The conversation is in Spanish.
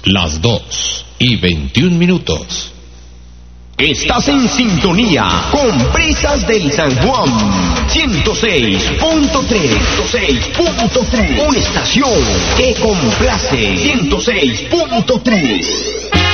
las 2:21. Estás en sintonía con Brisas del San Juan 106.3. Una estación que complace. 106.3.